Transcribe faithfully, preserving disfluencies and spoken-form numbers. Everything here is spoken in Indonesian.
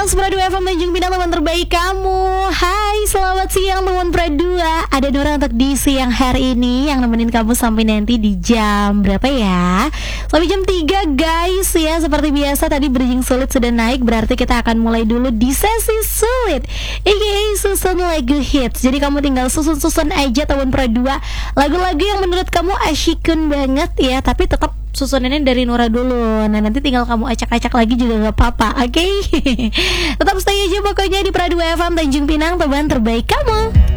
Pradua F M Tanjung Pinang, teman terbaik kamu. Hai, selamat siang teman Pradua. Ada Nora untuk di siang hari ini yang nemenin kamu sampai nanti di jam berapa ya? Sampai jam tiga guys ya. Seperti biasa tadi bridging sulit sudah naik, berarti kita akan mulai dulu di sesi sulit, aka susun lagu hits. Jadi kamu tinggal susun-susun aja teman Pradua, lagu-lagu yang menurut kamu asyikun banget ya, tapi tetap susunannya dari Nora dulu. Nah nanti tinggal kamu acak-acak lagi juga gak apa-apa, oke? Okay? Tetap stay aja pokoknya di Pradua F M Tanjung Pinang, teman terbaik kamu.